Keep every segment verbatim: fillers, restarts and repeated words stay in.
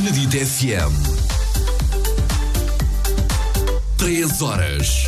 Benedito F M. Três horas.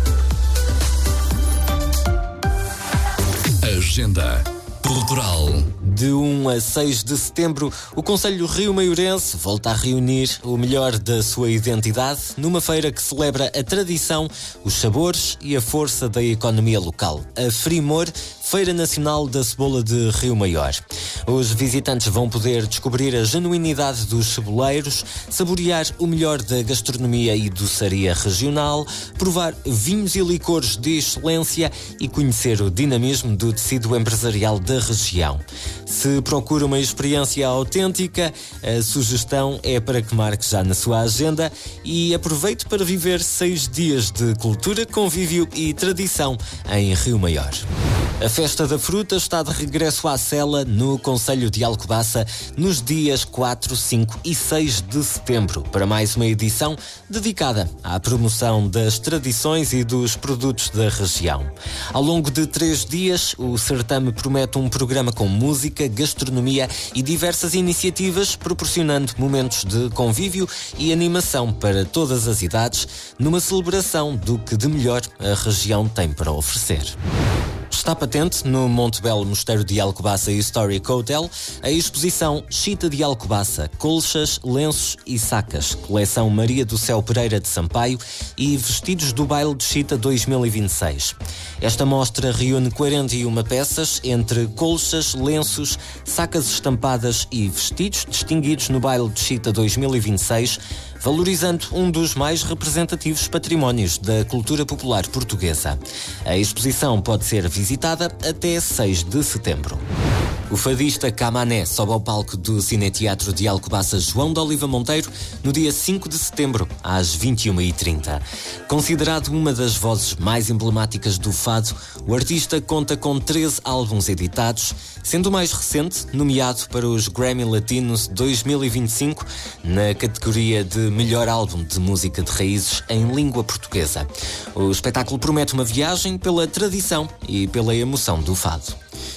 Agenda Cultural. De um a seis de setembro, o Concelho Rio-Maiorense volta a reunir o melhor da sua identidade numa feira que celebra a tradição, os sabores e a força da economia local. A Frimor, Feira Nacional da Cebola de Rio Maior. Os visitantes vão poder descobrir a genuinidade dos ceboleiros, saborear o melhor da gastronomia e doçaria regional, provar vinhos e licores de excelência e conhecer o dinamismo do tecido empresarial da região. Se procura uma experiência autêntica, a sugestão é para que marque já na sua agenda e aproveite para viver seis dias de cultura, convívio e tradição em Rio Maior. A Festa da Fruta está de regresso à Sela, no Concelho de Alcobaça, nos dias quatro, cinco e seis de setembro, para mais uma edição dedicada à promoção das tradições e dos produtos da região. Ao longo de três dias, o certame promete um programa com música, gastronomia e diversas iniciativas, proporcionando momentos de convívio e animação para todas as idades, numa celebração do que de melhor a região tem para oferecer. Está patente no Monte Belo Mosteiro de Alcobaça Historic Hotel a exposição Chita de Alcobaça, colchas, lenços e sacas, coleção Maria do Céu Pereira de Sampaio e vestidos do Baile de Chita dois mil e vinte e seis. Esta mostra reúne quarenta e uma peças entre colchas, lenços, sacas estampadas e vestidos distinguidos no Baile de Chita dois mil e vinte e seis, valorizando um dos mais representativos patrimónios da cultura popular portuguesa. A exposição pode ser visitada até seis de setembro. O fadista Camané sobe ao palco do Cineteatro de Alcobaça João de Oliva Monteiro no dia cinco de setembro, às vinte e uma e trinta. Considerado uma das vozes mais emblemáticas do fado, o artista conta com treze álbuns editados, sendo o mais recente nomeado para os Grammy Latinos dois mil e vinte e cinco na categoria de Melhor Álbum de Música de Raízes em Língua Portuguesa. O espetáculo promete uma viagem pela tradição e pela emoção do fado.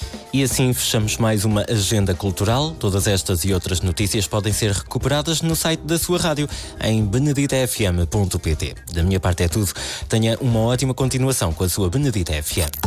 E assim fechamos mais uma agenda cultural. Todas estas e outras notícias podem ser recuperadas no site da sua rádio em benedita f m ponto p t. Da minha parte é tudo. Tenha uma ótima continuação com a sua Benedita F M.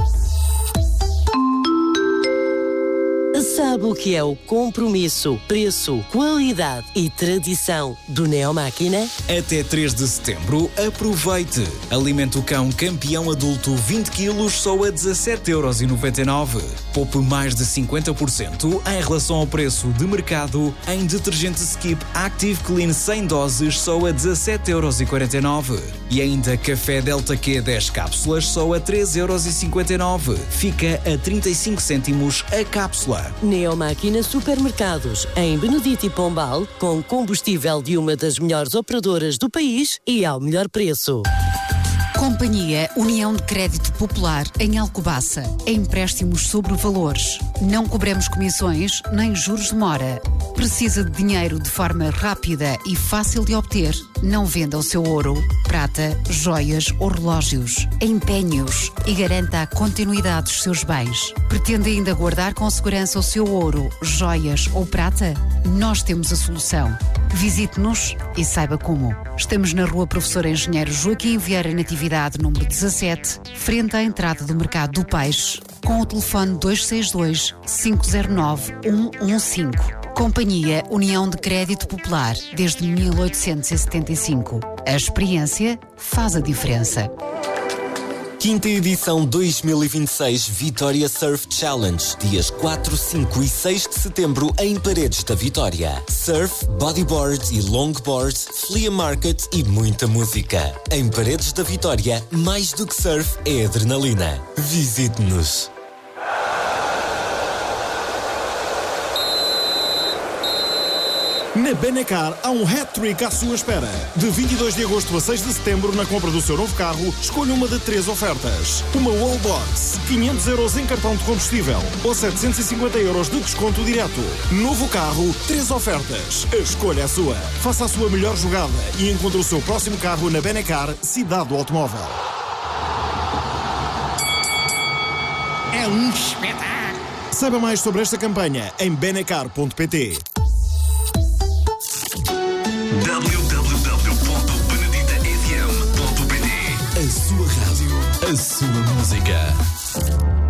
Sabe o que é o compromisso, preço, qualidade e tradição do Neomáquina? Até três de setembro, aproveite! Alimento cão campeão adulto vinte quilos só a dezassete euros e noventa e nove. Poupe mais de cinquenta por cento em relação ao preço de mercado em detergente Skip Active Clean cem doses só a dezassete euros e quarenta e nove. E ainda café Delta Q dez cápsulas só a treze euros e cinquenta e nove. Fica a trinta e cinco cêntimos a cápsula. Neomáquina Supermercados, em Benedito e Pombal, com combustível de uma das melhores operadoras do país e ao melhor preço. Companhia União de Crédito Popular em Alcobaça. Empréstimos sobre valores. Não cobramos comissões nem juros de mora. Precisa de dinheiro de forma rápida e fácil de obter? Não venda o seu ouro, prata, joias ou relógios. Empenhe-os e garanta a continuidade dos seus bens. Pretende ainda guardar com segurança o seu ouro, joias ou prata? Nós temos a solução. Visite-nos e saiba como. Estamos na Rua Professor Engenheiro Joaquim Vieira Natividade, número dezassete, frente à entrada do Mercado do Peixe, com o telefone dois seis dois, cinco zero nove, um um cinco. Companhia União de Crédito Popular, desde mil oitocentos e setenta e cinco. A experiência faz a diferença. Quinta edição dois mil e vinte e seis Vitória Surf Challenge, dias quatro, cinco e seis de setembro em Paredes da Vitória. Surf, bodyboard e longboard, flea market e muita música. Em Paredes da Vitória, mais do que surf é adrenalina. Visite-nos. Na Benacar há um hat-trick à sua espera. De vinte e dois de agosto a seis de setembro, na compra do seu novo carro, escolha uma de três ofertas. Uma wallbox, quinhentos euros em cartão de combustível ou setecentos e cinquenta euros de desconto direto. Novo carro, três ofertas. A escolha é sua. Faça a sua melhor jogada e encontre o seu próximo carro na Benacar, cidade do automóvel. É um espetáculo! Saiba mais sobre esta campanha em benacar ponto pt. Rádio, a sua música.